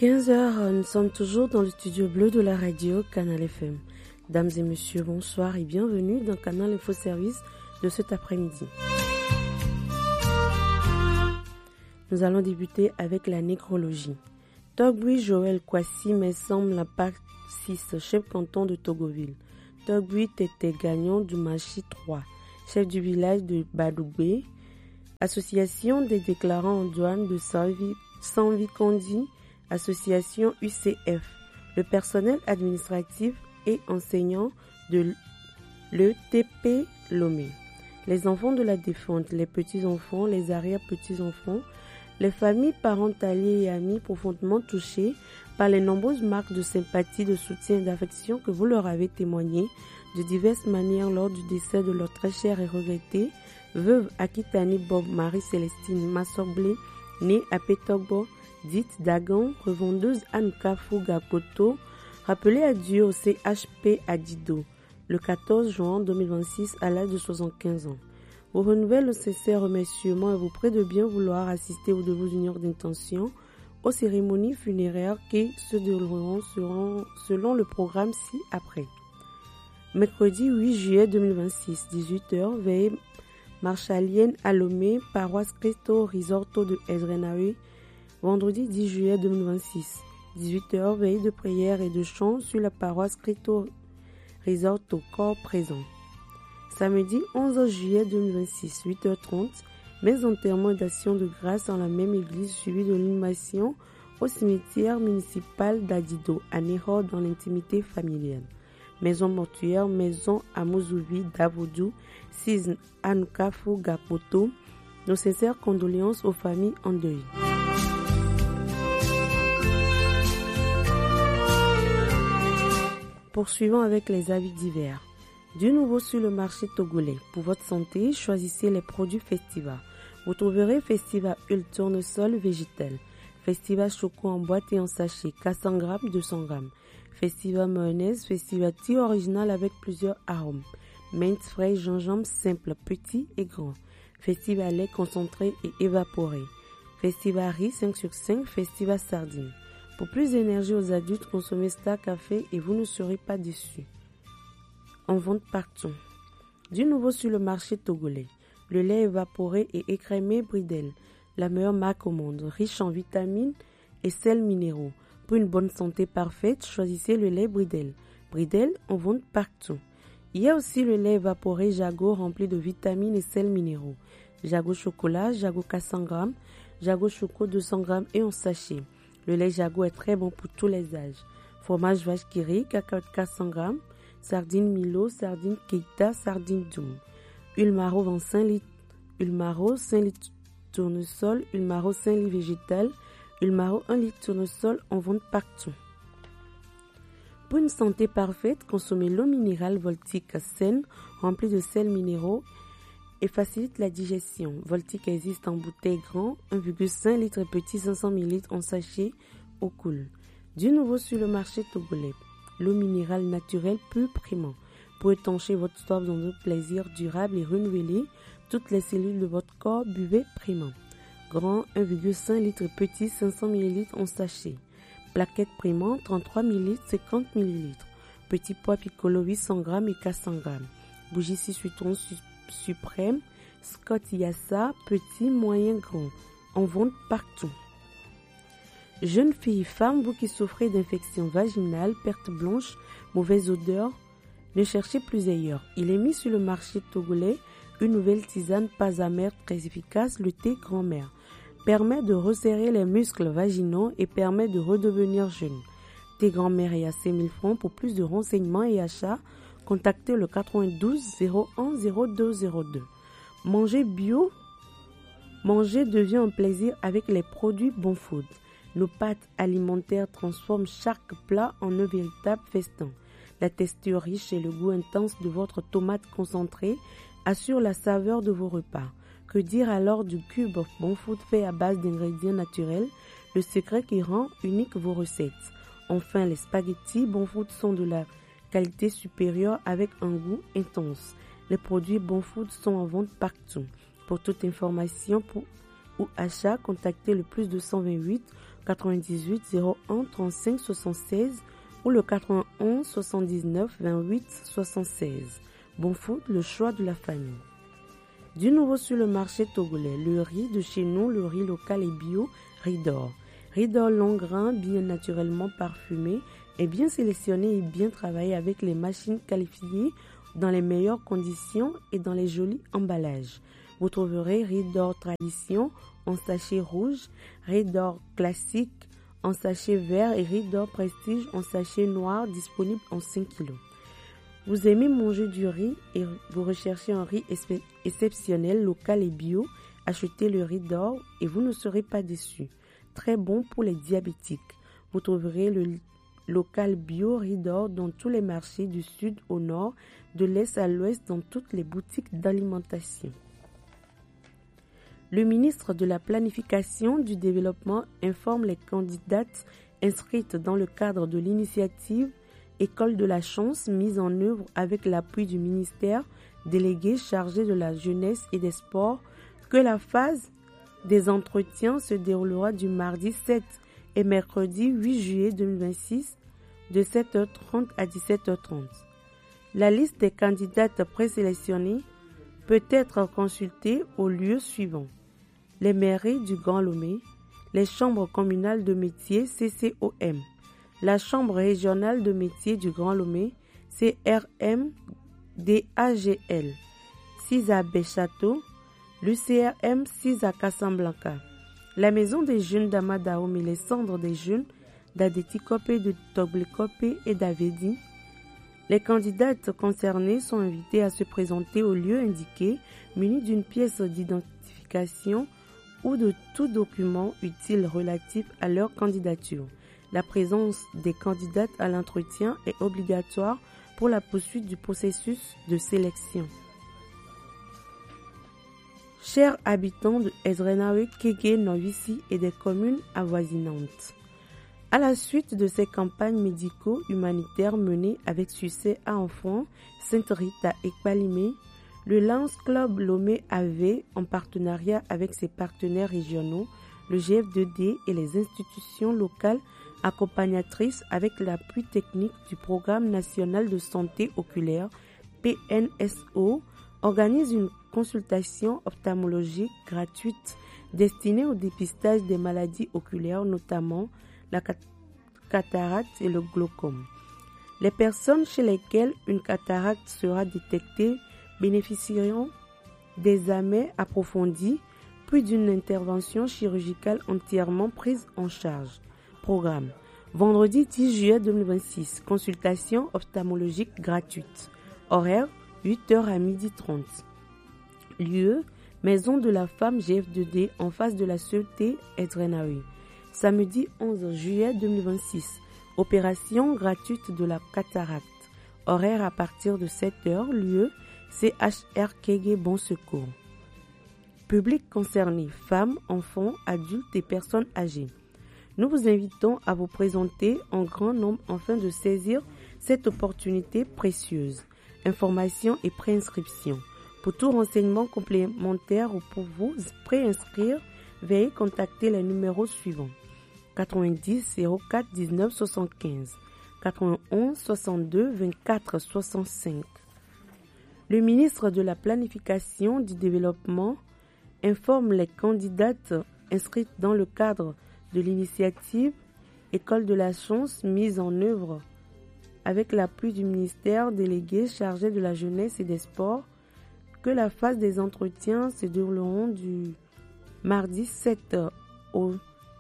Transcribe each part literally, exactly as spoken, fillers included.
quinze heures, nous sommes toujours dans le studio bleu de la radio Canal F M. Dames et messieurs, bonsoir et bienvenue dans Canal Info Service de cet après-midi. Nous allons débuter avec la nécrologie. Togbui Joël Kwasi me semble la P A C six, chef canton de Togoville. Togbui Tété Gagnon du Machi trois, chef du village de Badoubé. Association des déclarants en douane de Sanvi-Kondi, association U C F, le personnel administratif et enseignant de l'E T P Lomé, les enfants de la défunte, les petits-enfants, les arrière-petits-enfants, les familles, parents, alliés et amis profondément touchés par les nombreuses marques de sympathie, de soutien et d'affection que vous leur avez témoignées de diverses manières lors du décès de leur très chère et regrettée veuve Akitani Bob Marie-Célestine Massoblé, née à Pétogbo, dite Dagan, revendeuse Ankafu Gapoto, rappelée à Dieu au C H P à Dido, le quatorze juin deux mille vingt-six à l'âge de soixante-quinze ans. Vous renouvelle le sincère remerciement et vous prie de bien vouloir assister ou de vos unions d'intention aux cérémonies funéraires qui se dérouleront selon le programme ci-après. Mercredi huit juillet deux mille vingt-six, dix-huit heures, veillée marchalienne à Lomé, paroisse Cristo Risorto de Ezrenawe. Vendredi dix juillet deux mille vingt-six, dix-huit heures, veillée de prière et de chant sur la paroisse Cristo Risorto, corps présent. Samedi onze juillet deux mille vingt-six, huit heures trente, messe d'enterrement et d'action de grâce en la même église suivie de l'inhumation au cimetière municipal d'Adido, à Nehor dans l'intimité familiale. Maison mortuaire, maison à Mozouvi, Davodou, Cisne, Ankafu, Gapoto. Nos sincères condoléances aux familles en deuil. Poursuivons avec les avis divers. Du nouveau sur le marché togolais. Pour votre santé, choisissez les produits Festiva. Vous trouverez Festiva Huile Tournesol végétal, Festiva Choco en boîte et en sachet, quatre cents grammes, deux cents grammes. Festiva mayonnaise, Festiva thé original avec plusieurs arômes. Menthe fraîche, gingembre simple, petit et grand. Festiva lait concentré et évaporé. Festiva riz cinq sur cinq, Festiva sardine. Pour plus d'énergie aux adultes, consommez Star Café et vous ne serez pas déçus. En vente partout. Du nouveau sur le marché togolais. Le lait évaporé et écrémé Bridel, la meilleure marque au monde, riche en vitamines et sels minéraux. Pour une bonne santé parfaite, choisissez le lait Bridel. Bridel, en vente partout. Il y a aussi le lait évaporé Jago rempli de vitamines et sels minéraux. Jago chocolat, Jago quatre cents grammes, Jago choco deux cents grammes et en sachet. Le lait Jago est très bon pour tous les âges. Fromage vache qui rit, cacao quatre cents grammes, sardine Milo, sardine Keita, sardine Doum. Huile Maro vingt-cinq litres, huile Maro cinq litres tournesol, huile Maro cinq litres végétal, huile Maro un litre tournesol en vente partout. Pour une santé parfaite, consommez l'eau minérale Voltique saine, remplie de sels minéraux et facilite la digestion. Voltique existe en bouteille grand, un virgule cinq litres et petit cinq cents millilitres en sachet au cool. Du nouveau sur le marché togolais, l'eau minérale naturelle pure primant. Pour étancher votre soif dans un plaisir durable et renouvelé, toutes les cellules de votre corps, buvez primant. Grand un virgule cinq litres et petit cinq cents millilitres en sachet. Plaquette primant trente-trois millilitres, cinquante millilitres. Petit pois piccolo huit cents grammes et quatre cents grammes. Bougie six citron su- suprême, Scott Yassa, petit, moyen, grand. En vente partout. Jeunes filles, femmes, vous qui souffrez d'infections vaginales, perte blanche, mauvaise odeur, ne cherchez plus ailleurs. Il est mis sur le marché togolais une nouvelle tisane pas amère très efficace, le thé grand-mère. Permet de resserrer les muscles vaginaux et permet de redevenir jeune. Thé grand-mère est à cinq mille francs. Pour plus de renseignements et achats, contactez le quatre-vingt-douze zéro un zéro deux zéro deux. Manger bio, manger devient un plaisir avec les produits Bon Food. Nos pâtes alimentaires transforment chaque plat en un véritable festin. La texture riche et le goût intense de votre tomate concentrée assurent la saveur de vos repas. Que dire alors du cube Bon Food fait à base d'ingrédients naturels, le secret qui rend unique vos recettes. Enfin, les spaghettis Bon Food sont de la qualité supérieure avec un goût intense. Les produits Bon Food sont en vente partout. Pour toute information, pour ou achat, contactez le plus deux cent vingt-huit quatre-vingt-dix-huit zéro un trente-cinq soixante-seize ou le quatre-vingt-onze soixante-dix-neuf vingt-huit soixante-seize. Bon Food, le choix de la famille. Du nouveau sur le marché togolais, le riz de chez nous, le riz local et bio, riz d'or. Riz d'or long grain, bien naturellement parfumé, est bien sélectionné et bien travaillé avec les machines qualifiées dans les meilleures conditions et dans les jolis emballages. Vous trouverez riz d'or tradition en sachet rouge, riz d'or classique en sachet vert et riz d'or prestige en sachet noir disponible en cinq kilos. Vous aimez manger du riz et vous recherchez un riz exceptionnel, local et bio, achetez le riz d'or et vous ne serez pas déçus. Très bon pour les diabétiques. Vous trouverez le local bio riz d'or dans tous les marchés du sud au nord, de l'est à l'ouest dans toutes les boutiques d'alimentation. Le ministre de la Planification du Développement informe les candidates inscrites dans le cadre de l'initiative École de la chance mise en œuvre avec l'appui du ministère délégué chargé de la jeunesse et des sports que la phase des entretiens se déroulera du mardi sept et mercredi huit juillet deux mille vingt-six de sept heures trente à dix-sept heures trente. La liste des candidates présélectionnées peut être consultée au lieu suivant: les mairies du Grand Lomé, les chambres communales de métiers C C O M, la chambre régionale de métiers du Grand Lomé C R M D A G L, six à Béchâteau, l'U C R M six à Casablanca, la maison des jeunes d'Amadaoum et les cendres des jeunes d'Adétikopé, de Toglékopé et d'Avedi. Les candidates concernées sont invitées à se présenter au lieu indiqué, munies d'une pièce d'identification ou de tout document utile relatif à leur candidature. La présence des candidates à l'entretien est obligatoire pour la poursuite du processus de sélection. Chers habitants de Ezrenawe, Kégué, Novici et des communes avoisinantes, à la suite de ces campagnes médico-humanitaires menées avec succès à Enfants, Sainte-Rita et Kpalimé, le Lions Club Lomé A V, en partenariat avec ses partenaires régionaux, le G F deux D et les institutions locales accompagnatrices avec l'appui technique du Programme national de santé oculaire P N S O, organise une consultation ophtalmologique gratuite destinée au dépistage des maladies oculaires, notamment la cataracte et le glaucome. Les personnes chez lesquelles une cataracte sera détectée bénéficieront d'examens approfondis, puis d'une intervention chirurgicale entièrement prise en charge. Programme: vendredi dix juillet deux mille vingt-six, consultation ophtalmologique gratuite. Horaire: huit heures à midi trente. Lieu: Maison de la Femme G F deux D en face de la Sûreté Ezrenawe. Samedi onze juillet deux mille vingt-six, opération gratuite de la cataracte. Horaire à partir de sept heures. Lieu: C H R Kégué Bon Secours. Public concerné: femmes, enfants, adultes et personnes âgées. Nous vous invitons à vous présenter en grand nombre afin de saisir cette opportunité précieuse. Informations et préinscription. Pour tout renseignement complémentaire ou pour vous préinscrire, veuillez contacter les numéros suivants: quatre-vingt-dix zéro quatre dix-neuf soixante-quinze, quatre-vingt-onze soixante-deux vingt-quatre soixante-cinq. Le ministre de la Planification du Développement informe les candidates inscrites dans le cadre de l'initiative École de la chance mise en œuvre avec l'appui du ministère délégué chargé de la jeunesse et des sports que la phase des entretiens se dérouleront du mardi sept au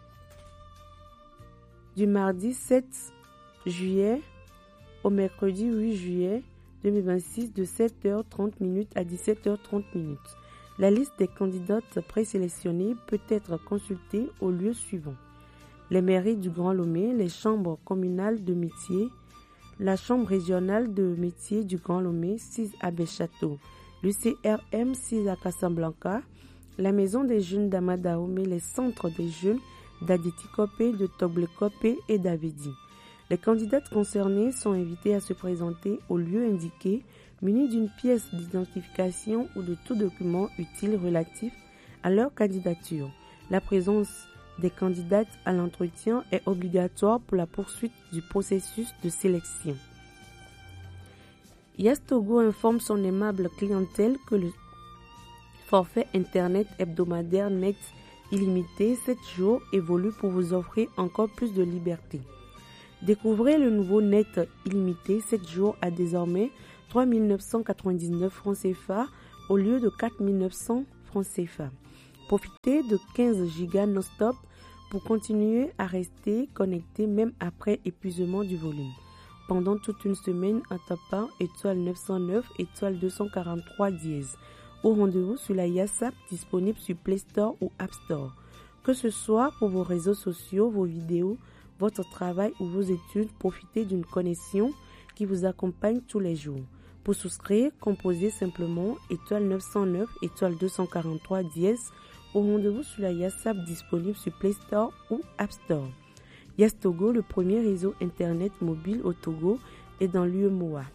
du mardi sept juillet au mercredi huit juillet deux mille vingt-six de sept heures trente à dix-sept heures trente. La liste des candidates présélectionnées peut être consultée au lieu suivant: les mairies du Grand Lomé, les chambres communales de métiers, la chambre régionale de métiers du Grand Lomé six à Béchâteau, le C R M six à Casablanca, la maison des jeunes d'Amadaoumé, les centres des jeunes d'Adétikopé, de Toglékopé et d'Avedi. Les candidates concernées sont invitées à se présenter au lieu indiqué, munies d'une pièce d'identification ou de tout document utile relatif à leur candidature. La présence des candidates à l'entretien est obligatoire pour la poursuite du processus de sélection. Yastogo informe son aimable clientèle que le forfait Internet hebdomadaire net illimité sept jours évolue pour vous offrir encore plus de liberté. Découvrez le nouveau net illimité sept jours à désormais trois mille neuf cent quatre-vingt-dix-neuf francs C F A au lieu de quatre mille neuf cents francs C F A. Profitez de quinze gigas non-stop pour continuer à rester connecté même après épuisement du volume. Pendant toute une semaine en tapant étoile neuf cent neuf, étoile deux cent quarante-trois dièse. Au rendez-vous sur la YASAP disponible sur Play Store ou App Store. Que ce soit pour vos réseaux sociaux, vos vidéos, votre travail ou vos études, profitez d'une connexion qui vous accompagne tous les jours. Pour souscrire, composez simplement étoile neuf cent neuf, étoile deux cent quarante-trois dièse au rendez-vous sur la YASAP disponible sur Play Store ou App Store. Yastogo, le premier réseau Internet mobile au Togo, est dans l'U E M O A.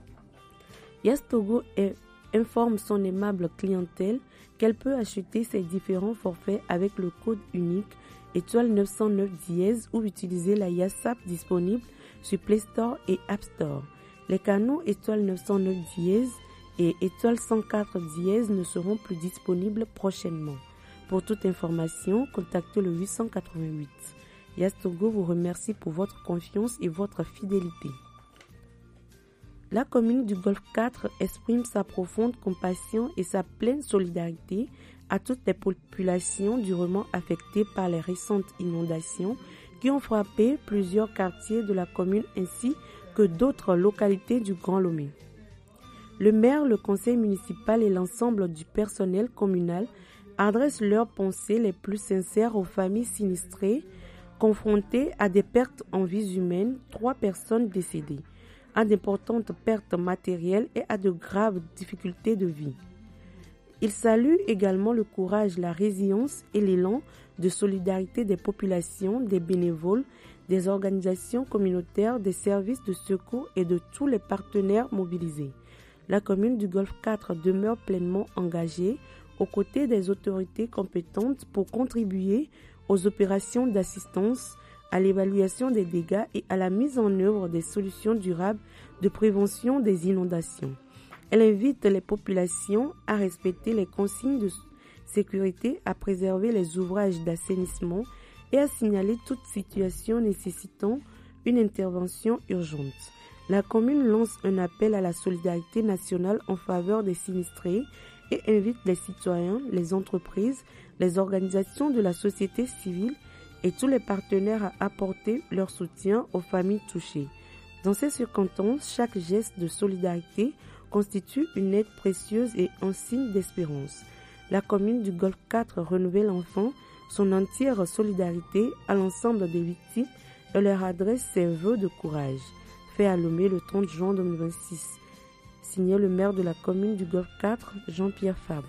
Yastogo est, informe son aimable clientèle qu'elle peut acheter ses différents forfaits avec le code unique étoile neuf cent neuf dièse ou utiliser la YASAP disponible sur Play Store et App Store. Les canaux étoile neuf cent neuf dièse et étoile cent quatre dièse ne seront plus disponibles prochainement. Pour toute information, contactez le huit cent quatre-vingt-huit. Yastogo vous remercie pour votre confiance et votre fidélité. La commune du Golfe quatre exprime sa profonde compassion et sa pleine solidarité à toutes les populations durement affectées par les récentes inondations qui ont frappé plusieurs quartiers de la commune ainsi que d'autres localités du Grand Lomé. Le maire, le conseil municipal et l'ensemble du personnel communal adressent leurs pensées les plus sincères aux familles sinistrées confrontées à des pertes en vies humaines, trois personnes décédées, à d'importantes pertes matérielles et à de graves difficultés de vie. Il salue également le courage, la résilience et l'élan de solidarité des populations, des bénévoles, des organisations communautaires, des services de secours et de tous les partenaires mobilisés. La commune du Golfe quatre demeure pleinement engagée aux côtés des autorités compétentes pour contribuer aux opérations d'assistance, à l'évaluation des dégâts et à la mise en œuvre des solutions durables de prévention des inondations. Elle invite les populations à respecter les consignes de sécurité, à préserver les ouvrages d'assainissement et à signaler toute situation nécessitant une intervention urgente. La commune lance un appel à la solidarité nationale en faveur des sinistrés et invite les citoyens, les entreprises, les organisations de la société civile et tous les partenaires à apporter leur soutien aux familles touchées. Dans ces circonstances, chaque geste de solidarité constitue une aide précieuse et un signe d'espérance. La commune du Golfe quatre renouvelle enfin son entière solidarité à l'ensemble des victimes et leur adresse ses vœux de courage. Fait à Lomé le trente juin deux mille vingt-six. Signé le maire de la commune du Golfe quatre, Jean-Pierre Fabre.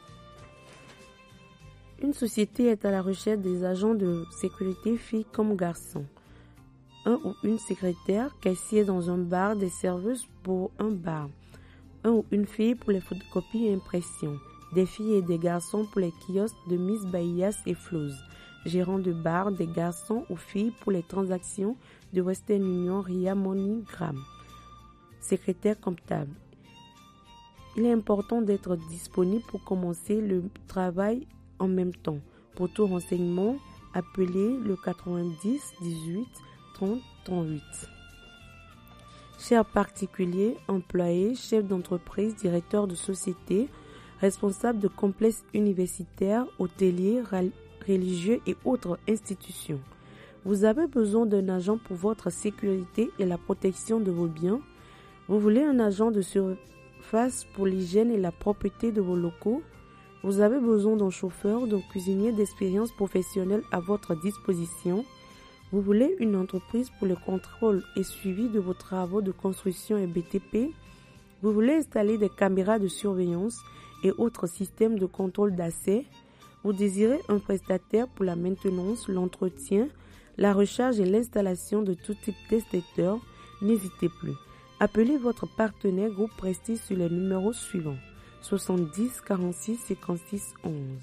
Une société est à la recherche des agents de sécurité filles comme garçons. Un ou une secrétaire, caissier dans un bar, des serveuses pour un bar. Un ou une fille pour les photocopies et impressions. Des filles et des garçons pour les kiosques de Miss Bahias et Flows. Gérant de bar, des garçons ou filles pour les transactions de Western Union, Ria, MoneyGram. Secrétaire comptable. Il est important d'être disponible pour commencer le travail en même temps. Pour tout renseignement, appelez le quatre-vingt-dix dix-huit trente trente-huit. Chers particuliers, employés, chefs d'entreprise, directeurs de société, responsables de complexes universitaires, hôteliers, religieux et autres institutions. Vous avez besoin d'un agent pour votre sécurité et la protection de vos biens. Vous voulez un agent de surface pour l'hygiène et la propreté de vos locaux. Vous avez besoin d'un chauffeur, d'un cuisinier d'expérience professionnelle à votre disposition. Vous voulez une entreprise pour le contrôle et suivi de vos travaux de construction et B T P. Vous voulez installer des caméras de surveillance et autres systèmes de contrôle d'accès. Vous désirez un prestataire pour la maintenance, l'entretien, la recharge et l'installation de tout type d'extincteur. N'hésitez plus. Appelez votre partenaire Groupe Prestige sur les numéros suivants. soixante-dix quarante-six cinquante-six onze,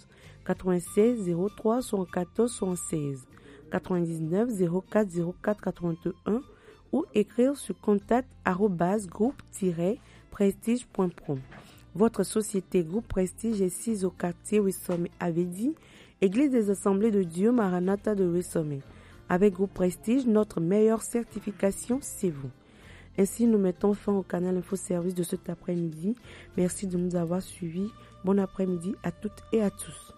quatre-vingt-seize zéro trois soixante-quatorze soixante-seize, quatre-vingt-dix-neuf zéro quatre zéro quatre quatre-vingt-un ou écrire sur contact arobase groupe tiret prestige point com. Votre société Groupe Prestige est sise au quartier Wissomé Avedi, Église des Assemblées de Dieu Maranatha de Wissomé. Avec Groupe Prestige, notre meilleure certification, c'est vous. Ainsi, nous mettons fin au canal Info Service de cet après-midi. Merci de nous avoir suivis. Bon après-midi à toutes et à tous.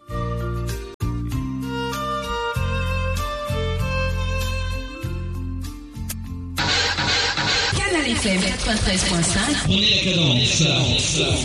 Canal F M quatre-vingt-treize point cinq. Prenez la cadence.